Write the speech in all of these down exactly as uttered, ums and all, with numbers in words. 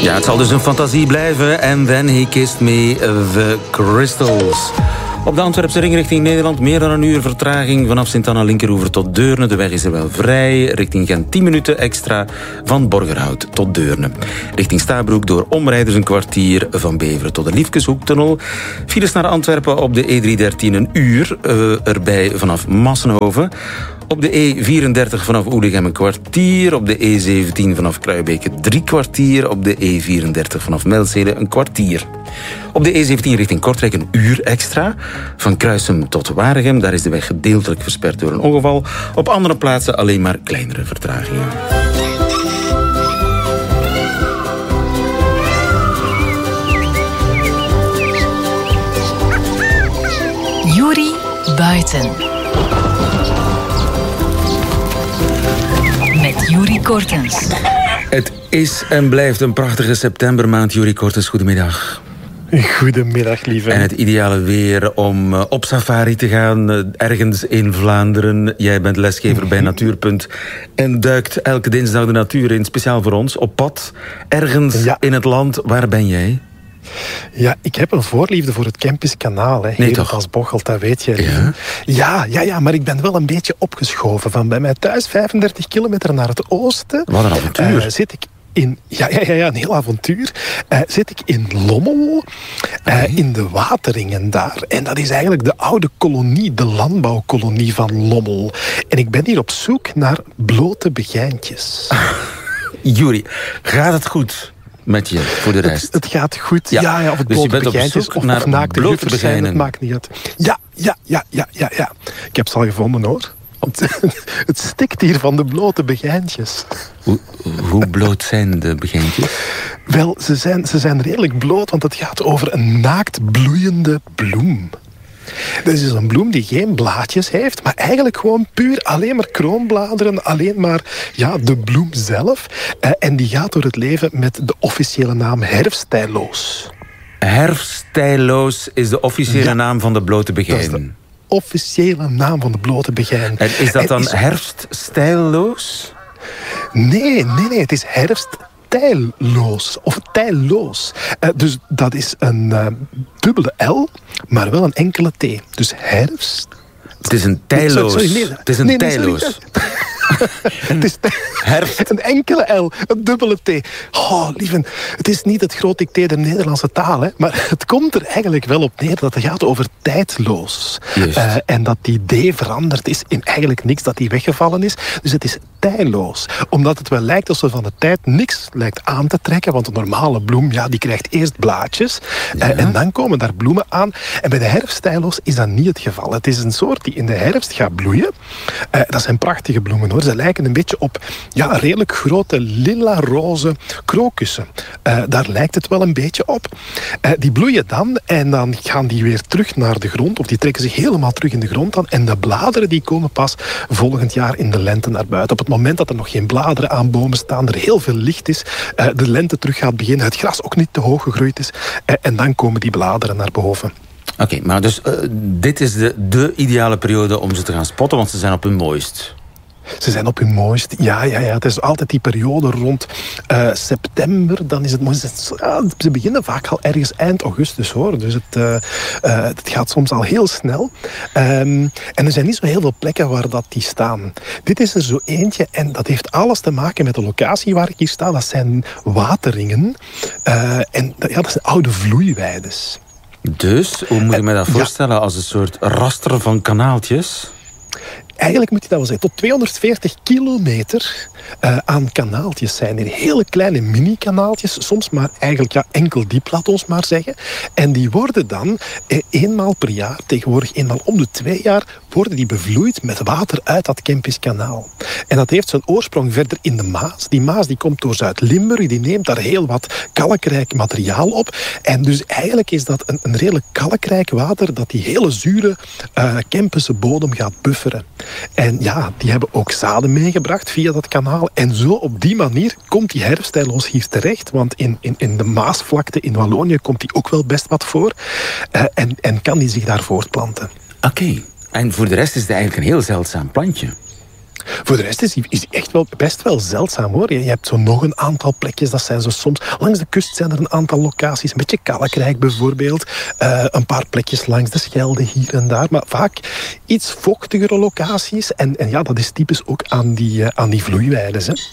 Ja, het zal dus een fantasie blijven. And then he kissed me the crystals. Op de Antwerpse ring richting Nederland meer dan een uur vertraging. Vanaf Sint-Anna Linkeroever tot Deurne. De weg is er wel vrij. Richting Gent tien minuten extra van Borgerhout tot Deurne. Richting Stabroek door omrijders een kwartier. Van Beveren tot de Liefkeshoektunnel. Files naar Antwerpen op de E driehonderddertien een uur. Uh, erbij vanaf Massenhoven. Op de E vierendertig vanaf Oedegem een kwartier. Op de E zeventien vanaf Kruibeke drie kwartier. Op de E vierendertig vanaf Melzele een kwartier. Op de E zeventien richting Kortrijk een uur extra. Van Kruisum tot Waregem. Daar is de weg gedeeltelijk versperd door een ongeval. Op andere plaatsen alleen maar kleinere vertragingen. Yuri Buiten. Met Yuri Kortens. Het is en blijft een prachtige septembermaand. Yuri Kortens, goedemiddag. Goedemiddag, lieve. En het ideale weer om uh, op safari te gaan, uh, ergens in Vlaanderen. Jij bent lesgever mm-hmm. bij Natuurpunt en duikt elke dinsdag de natuur in, speciaal voor ons, op pad. Ergens ja. in het land. Waar ben jij? Ja, ik heb een voorliefde voor het Kempisch Kanaal. Hè. Nee, Hier toch? als Bocholt, dat weet je. Ja? Ja, ja, ja, maar ik ben wel een beetje opgeschoven. Van bij mij thuis, vijfendertig kilometer naar het oosten. Wat een avontuur. Uh, zit ik in, ja, ja, ja, ja, een heel avontuur. Uh, zit ik in Lommel, uh, okay. in de Wateringen daar. En dat is eigenlijk de oude kolonie, de landbouwkolonie van Lommel. En ik ben hier op zoek naar blote begijntjes. Yuri, gaat het goed met je voor de rest? Het, het gaat goed, ja, ja, ja of het dus blote je bent begijntjes op zoek of, naar of naakte blote juffers zijn, begijnen. het maakt niet uit. Ja, ja, ja, ja, ja, ja. Ik heb ze al gevonden, hoor. Het stikt hier van de blote begijntjes. Hoe, hoe bloot zijn de begijntjes? Wel, ze zijn, ze zijn redelijk bloot, want het gaat over een naakt bloeiende bloem. Dat is dus een bloem die geen blaadjes heeft, maar eigenlijk gewoon puur alleen maar kroonbladeren, alleen maar ja, de bloem zelf. Uh, en die gaat door het leven met de officiële naam herfstijloos. Herfstijloos is de officiële ja. naam van de blote begijn. Officiële naam van de blote begijn. En is dat dan is... herfststijlloos? Nee, nee, nee, het is herfsttijlloos. Of tijlloos. Uh, dus dat is een uh, dubbele L, maar wel een enkele T. Dus herfst... Het is een tijlloos. Nee, sorry, nee, het is een nee, nee, tijlloos. Het is herfst. Een enkele L, een dubbele T. Oh, lieve, het is niet het groot dicté der Nederlandse taal, hè, maar het komt er eigenlijk wel op neer dat het gaat over tijdloos. Uh, en dat die D veranderd is in eigenlijk niks, dat die weggevallen is. Dus het is tijdloos. Omdat het wel lijkt alsof van de tijd niks lijkt aan te trekken, want een normale bloem, ja, die krijgt eerst blaadjes. Uh, ja. En dan komen daar bloemen aan. En bij de herfsttijlloos is dat niet het geval. Het is een soort die in de herfst gaat bloeien. Uh, dat zijn prachtige bloemen, hoor. Ze lijken een beetje op ja, redelijk grote lila-roze krokussen. Uh, daar lijkt het wel een beetje op. Uh, die bloeien dan en dan gaan die weer terug naar de grond. Of die trekken zich helemaal terug in de grond dan. En de bladeren die komen pas volgend jaar in de lente naar buiten. Op het moment dat er nog geen bladeren aan bomen staan, er heel veel licht is, uh, de lente terug gaat beginnen, het gras ook niet te hoog gegroeid is. Uh, en dan komen die bladeren naar boven. Oké, okay, maar dus uh, dit is de, de ideale periode om ze te gaan spotten, want ze zijn op hun mooist. Ze zijn op hun mooist. Ja, ja, ja. Het is altijd die periode rond uh, september. Dan is het mooist. Ja, ze beginnen vaak al ergens eind augustus, hoor. Dus het, uh, uh, het gaat soms al heel snel. Um, en er zijn niet zo heel veel plekken waar dat die staan. Dit is er zo eentje. En dat heeft alles te maken met de locatie waar ik hier sta. Dat zijn Wateringen. Uh, en ja, dat zijn oude vloeiweides. Dus, hoe moet je mij dat voorstellen? Ja. Als een soort raster van kanaaltjes? Eigenlijk moet je dat wel zeggen. Tot tweehonderdveertig kilometer uh, aan kanaaltjes zijn er. Hele kleine mini-kanaaltjes. Soms maar eigenlijk ja, enkel diep, laat ons maar zeggen. En die worden dan eh, eenmaal per jaar, tegenwoordig eenmaal om de twee jaar, worden die bevloeid met water uit dat Kempisch Kanaal. En dat heeft zijn oorsprong verder in de Maas. Die Maas die komt door Zuid-Limburg. Die neemt daar heel wat kalkrijk materiaal op. En dus eigenlijk is dat een, een redelijk kalkrijk water dat die hele zure uh, Kempische bodem gaat bufferen. En ja, die hebben ook zaden meegebracht via dat kanaal. En zo op die manier komt die herfstijloos hier terecht. Want in, in, in de Maasvlakte in Wallonië komt die ook wel best wat voor. Uh, en, en kan die zich daar voortplanten. Oké. Okay. En voor de rest is het eigenlijk een heel zeldzaam plantje. Voor de rest is die, is die echt wel best wel zeldzaam, hoor. Je, je hebt zo nog een aantal plekjes, dat zijn zo soms... Langs de kust zijn er een aantal locaties, een beetje Kalkrijk bijvoorbeeld. Uh, een paar plekjes langs de Schelde, hier en daar. Maar vaak iets vochtigere locaties. En, en ja, dat is typisch ook aan die, uh, aan die vloeiweides, hè.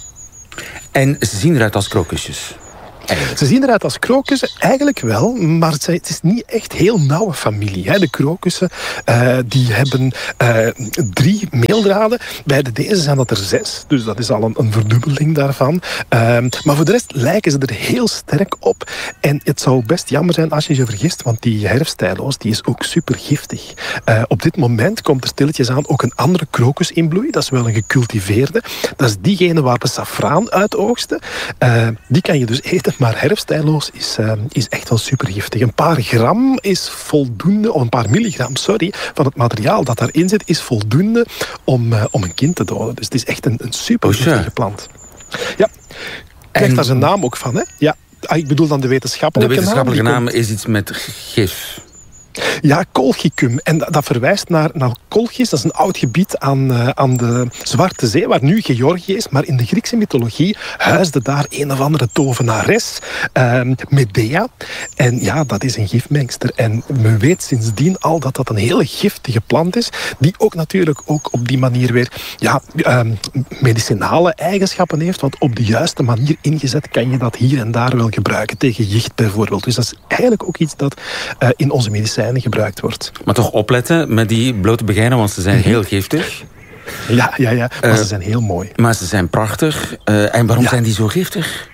En ze zien eruit als krokusjes. Ze zien eruit als krokussen, eigenlijk wel, maar het is niet echt heel nauwe familie. Hè. De krokussen uh, die hebben uh, drie meeldraden. Bij de deze zijn dat er zes, dus dat is al een, een verdubbeling daarvan. Uh, maar voor de rest lijken ze er heel sterk op. En het zou best jammer zijn als je je vergist, want die herfstijloos die is ook super giftig. Uh, op dit moment komt er stilletjes aan ook een andere krokus in bloei. Dat is wel een gecultiveerde. Dat is diegene waar we safraan uit oogsten. Uh, die kan je dus eten. Maar herfstijloos is, uh, is echt wel supergiftig. Een paar gram is voldoende, of een paar milligram, sorry, van het materiaal dat daarin zit, is voldoende om, uh, om een kind te doden. Dus het is echt een, een supergiftige plant. Ja, krijgt daar zijn naam ook van, hè? Ja, ik bedoel dan de wetenschappelijke naam. De wetenschappelijke naam, naam is iets met gif. Ja, Colchicum. En dat verwijst naar, naar Kolchis. Dat is een oud gebied aan, uh, aan de Zwarte Zee, waar nu Georgië is. Maar in de Griekse mythologie huisde daar een of andere tovenares, uh, Medea. En ja, dat is een gifmengster. En men weet sindsdien al dat dat een hele giftige plant is, die ook natuurlijk ook op die manier weer ja, uh, medicinale eigenschappen heeft. Want op de juiste manier ingezet kan je dat hier en daar wel gebruiken. Tegen jicht bijvoorbeeld. Dus dat is eigenlijk ook iets dat uh, in onze medicijnen gebruikt wordt. Maar toch opletten met die blote begijnen, want ze zijn heel giftig. Ja, ja, ja. Maar uh, ze zijn heel mooi. Maar ze zijn prachtig. Uh, en waarom ja. zijn die zo giftig?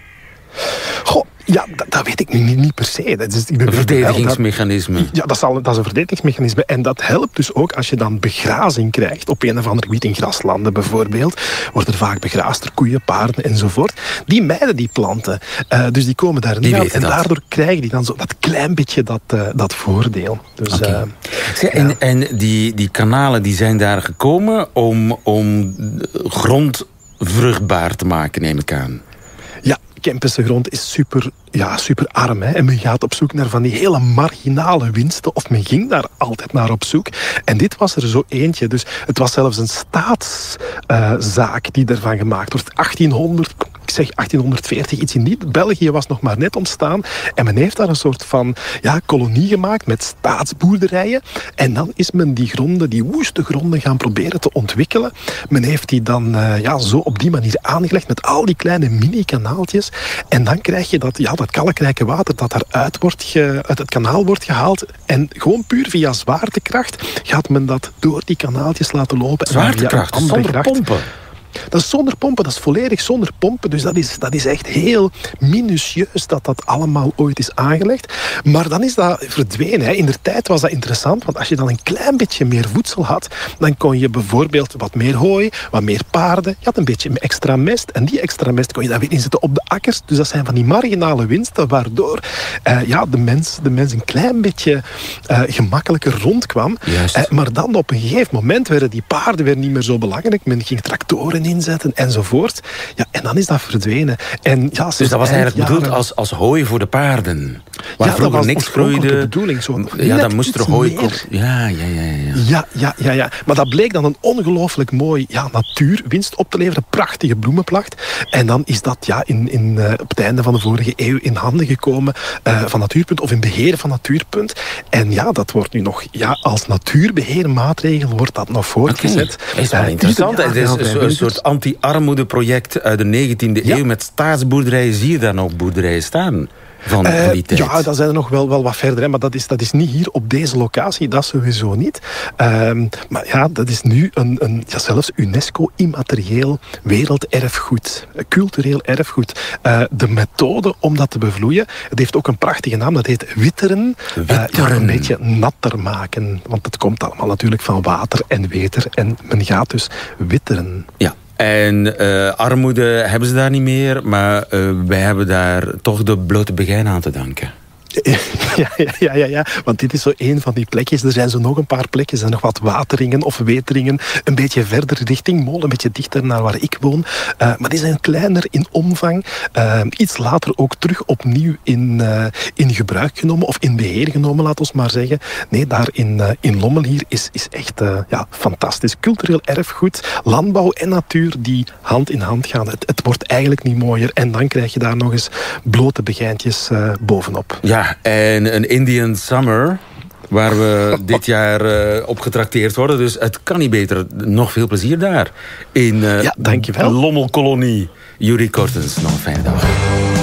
Goh, ja, dat, dat weet ik niet, niet per se. Dat is, ik ben een verdedigingsmechanisme. Dat, ja, dat is, al, dat is een verdedigingsmechanisme. En dat helpt dus ook als je dan begrazing krijgt op een of ander gebied in graslanden bijvoorbeeld. Wordt er vaak begraasd door koeien, paarden enzovoort. Die mijden die planten. Uh, dus die komen daar niet aan. En dat. Daardoor krijgen die dan zo dat klein beetje dat, uh, dat voordeel. Dus, okay. uh, Zeg, en ja. en die, die kanalen die zijn daar gekomen om, om grond vruchtbaar te maken, neem ik aan. Ja, Kempense grond is super, ja, super arm. Hè? En men gaat op zoek naar van die hele marginale winsten. Of men ging daar altijd naar op zoek. En dit was er zo eentje. Dus het was zelfs een staatszaak uh, die ervan gemaakt wordt. achttienhonderd, ik zeg achttienhonderdveertig, iets in die. België was nog maar net ontstaan. En men heeft daar een soort van ja, kolonie gemaakt met staatsboerderijen. En dan is men die gronden, die woeste gronden gaan proberen te ontwikkelen. Men heeft die dan uh, ja, zo op die manier aangelegd met al die kleine mini-kanaaltjes. En dan krijg je dat, ja, dat kalkrijke water dat daaruit wordt ge, uit het kanaal wordt gehaald. En gewoon puur via zwaartekracht gaat men dat door die kanaaltjes laten lopen. Zwaartekracht, zonder kracht. pompen. Dat is zonder pompen, dat is volledig zonder pompen. Dus dat is, dat is echt heel minutieus dat dat allemaal ooit is aangelegd. Maar dan is dat verdwenen. Hè. In de tijd was dat interessant, want als je dan een klein beetje meer voedsel had, dan kon je bijvoorbeeld wat meer hooi, wat meer paarden. Je had een beetje extra mest. En die extra mest kon je dan weer inzetten op de akkers. Dus dat zijn van die marginale winsten, waardoor uh, ja, de, mens, de mens een klein beetje uh, gemakkelijker rondkwam. Uh, maar dan op een gegeven moment werden die paarden weer niet meer zo belangrijk. Men ging tractoren inzetten enzovoort. Ja, en dan is dat verdwenen. En, ja, dus dat was eigenlijk jaren... bedoeld als, als hooi voor de paarden? Waar ja, vroeger niks groeide. De bedoeling, zo ja, dan moest er hooi komen. Ja, ja, ja, ja. Ja, ja, ja, ja. Maar dat bleek dan een ongelooflijk mooi ja, natuurwinst op te leveren. Prachtige bloemenplacht. En dan is dat ja, in, in, uh, op het einde van de vorige eeuw in handen gekomen uh, van Natuurpunt, of in beheer van Natuurpunt. En ja, dat wordt nu nog ja, als natuurbeheermaatregel wordt dat nog voortgezet. Okay. Is wel uh, interessant. Het is een, een soort anti-armoedeproject uit de negentiende ja. eeuw met staatsboerderijen. Zie je daar nog boerderijen staan? Van uh, die tijd. Ja, dat zijn er nog wel, wel wat verder. Hè, maar dat is, dat is niet hier op deze locatie. Dat sowieso niet. Um, maar ja, dat is nu een, een, ja, zelfs UNESCO-immaterieel werelderfgoed. Cultureel erfgoed. Uh, de methode om dat te bevloeien, het heeft ook een prachtige naam. Dat heet witteren. Witteren. Uh, ja, een beetje natter maken. Want het komt allemaal natuurlijk van water en weter. En men gaat dus witteren. Ja. En uh, armoede hebben ze daar niet meer, maar uh, wij hebben daar toch de blote begijn aan te danken. Ja, ja, ja, ja, want dit is zo één van die plekjes. Er zijn zo nog een paar plekjes en nog wat wateringen of weteringen. Een beetje verder richting Mol, een beetje dichter naar waar ik woon. Uh, maar die zijn kleiner in omvang. Uh, iets later ook terug opnieuw in, uh, in gebruik genomen of in beheer genomen, laat ons maar zeggen. Nee, daar in, uh, in Lommel hier is, is echt uh, ja, fantastisch. Cultureel erfgoed, landbouw en natuur die hand in hand gaan. Het, het wordt eigenlijk niet mooier. En dan krijg je daar nog eens blote begijntjes uh, bovenop. Ja, en een Indian Summer waar we dit jaar uh, op getrakteerd worden. Dus het kan niet beter. Nog veel plezier daar. In uh, ja, dankjewel. Lommelkolonie. Yuri Kortens, nog een fijne dag.